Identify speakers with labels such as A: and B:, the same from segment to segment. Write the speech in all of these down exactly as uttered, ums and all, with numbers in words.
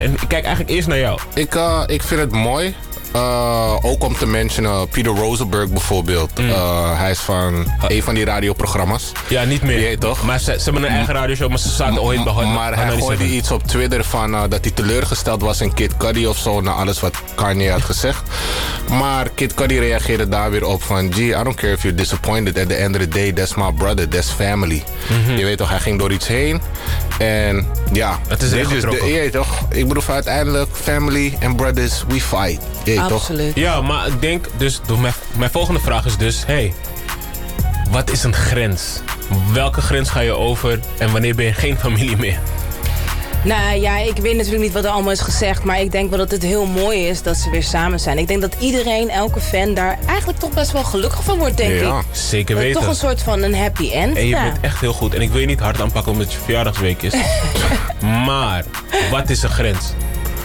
A: En ik kijk eigenlijk eerst naar jou.
B: Ik, uh, ik vind het mooi. Uh, ook om te mentionen, Peter Rosenberg bijvoorbeeld. Mm. Uh, hij is van een van die radioprogramma's.
A: Ja, niet meer.
B: Je, toch?
A: Maar ze, ze hebben een eigen radioshow, maar ze zaten ooit bij.
B: Maar hij gooide iets op Twitter van uh, dat hij teleurgesteld was in Kid Cudi of zo, na alles wat Kanye had gezegd. Maar Kid Cudi reageerde daar weer op van, gee, I don't care if you're disappointed. At the end of the day, that's my brother, that's family. Mm-hmm. Je weet toch, hij ging door iets heen. En ja,
A: het is echt getrokken.
B: Je weet toch, ik bedoel uiteindelijk, family and brothers, we fight. Je,
C: absoluut.
A: Toch? Ja, maar ik denk dus, mijn, mijn volgende vraag is dus, hey, wat is een grens? Welke grens ga je over en wanneer ben je geen familie meer?
C: Nou ja, ik weet natuurlijk niet wat er allemaal is gezegd, maar ik denk wel dat het heel mooi is dat ze weer samen zijn. Ik denk dat iedereen, elke fan, daar eigenlijk toch best wel gelukkig van wordt, denk
B: ja,
C: ik.
A: Zeker weten.
C: Toch een soort van een happy end.
A: En je
C: ja.
A: bent echt heel goed. En ik wil je niet hard aanpakken omdat het je verjaardagsweek is. Maar, wat is een grens?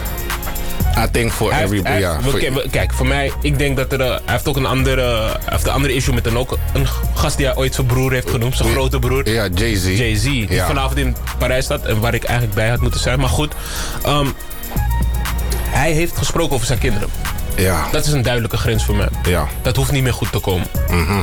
B: I think for everybody, ja.
A: Kijk, kijk, voor mij, ik denk dat er, uh, hij heeft ook een andere, uh, heeft een andere issue met een, ook, een gast die hij ooit zijn broer heeft genoemd, zijn grote broer.
B: Ja, Jay-Z.
A: Jay-Z, die
B: ja.
A: vanavond in Parijs staat en waar ik eigenlijk bij had moeten zijn. Maar goed, um, hij heeft gesproken over zijn kinderen.
B: Ja.
A: Dat is een duidelijke grens voor mij.
B: Ja.
A: Dat hoeft niet meer goed te komen.
B: Mm-hmm.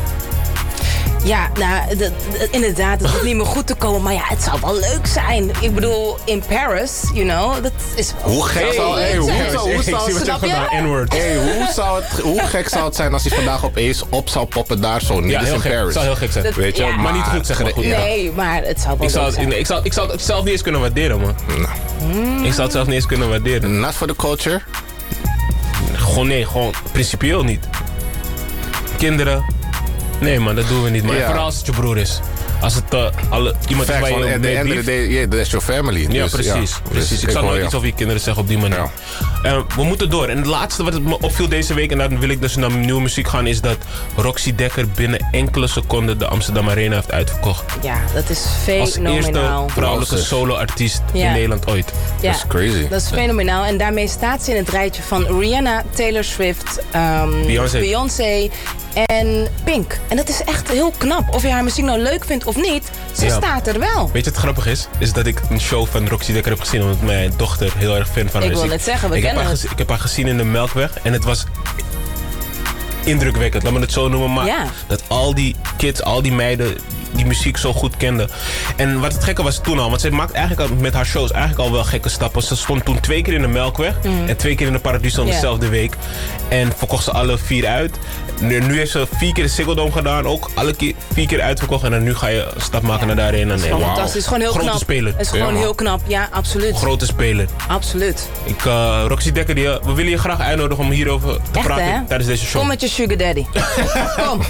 C: Ja, nou, d- d- inderdaad, het hoeft niet meer goed te komen, maar ja, het zou wel leuk zijn. Ik bedoel, in Paris, you know, dat is wel...
B: Hoe gek zou het zijn? Hoe zou het Hoe gek zou het zijn als hij vandaag opeens op zou poppen daar zo, niet
A: ja,
B: eens in
A: gek.
B: Paris?
A: Het zou heel gek zijn.
C: Dat,
A: weet je,
C: ja.
A: maar niet goed zeggen, maar goed.
C: Ja. Nee, maar het zou wel
A: ik zou
C: leuk
A: het,
C: zijn.
A: Ik zou, ik zou het zelf niet eens kunnen waarderen, man.
B: Nou.
C: Mm.
A: Ik zou het zelf niet eens kunnen waarderen.
B: Not for the culture?
A: Gewoon nee, gewoon principieel niet. Kinderen... Nee man, dat doen we niet. Maar ja. Vooral als het je broer is. Als het uh, alle, iemand
B: Fact,
A: is waar je
B: at the end of the day, yeah, that's your family.
A: Ja,
B: dus,
A: precies.
B: Ja,
A: precies.
B: dus
A: ik zou nooit
B: ja.
A: iets over je kinderen zeggen op die manier. Ja. Uh, we moeten door. En het laatste wat me opviel deze week, en dan wil ik dus naar nieuwe muziek gaan, is dat Roxy Dekker binnen enkele seconden de Amsterdam Arena heeft uitverkocht.
C: Ja, dat is fenomenaal.
A: Als eerste vrouwelijke solo-artiest ja. in Nederland ooit.
C: Ja,
B: dat is crazy.
C: Dat is fenomenaal. En daarmee staat ze in het rijtje van Rihanna, Taylor Swift, um,
A: Beyoncé.
C: Beyoncé en Pink. En dat is echt heel knap. Of je haar muziek nou leuk vindt of niet, ze ja. staat er wel.
A: Weet je wat grappig is? Is dat ik een show van Roxy Dekker heb gezien, omdat mijn dochter heel erg fan van haar is.
C: Ik wil net zeggen, we
A: ik
C: kennen
A: heb haar, Ik heb haar gezien in de Melkweg en het was indrukwekkend, laat me het zo noemen. Maar
C: ja.
A: dat al die kids, al die meiden die muziek zo goed kenden. En wat het gekke was toen al, want ze maakt eigenlijk al met haar shows eigenlijk al wel gekke stappen. Ze stond toen twee keer in de Melkweg mm. en twee keer in de Paradiso yeah. dezelfde week. En verkocht ze alle vier uit. Nu, nu heeft ze vier keer de Ziggo Dome gedaan, ook alle keer, vier keer uitverkocht. En dan nu ga je een stap maken ja. naar de Arena.
C: Dat is
A: nee,
C: wow.
A: fantastisch.
C: Het is gewoon heel
A: Grote
C: knap.
A: speler.
C: Het is gewoon ja, heel knap, ja, absoluut.
A: Grote speler.
C: Absoluut.
A: Ik, uh, Roxy Dekker, die, uh, we willen je graag uitnodigen om hierover te
C: Echt,
A: praten
C: hè?
A: tijdens deze show.
C: Kom met je sugar daddy. Kom.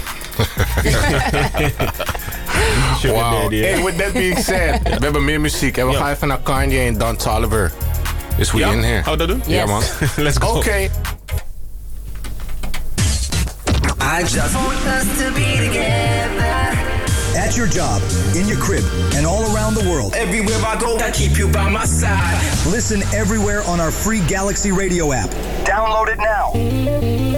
B: Wow. Hey, with that being said, we hebben meer muziek en we ja. gaan even naar Kanye en Don Toliver. Is we
A: ja?
B: in here?
A: Gaan we dat doen?
C: Yes.
B: Ja man.
A: Let's go.
B: Oké. Okay.
D: I just want us to be together.
E: At your job, in your crib, and all around the world.
D: Everywhere I go, I keep you by my side.
E: Listen everywhere on our free Galaxy Radio app.
D: Download it now.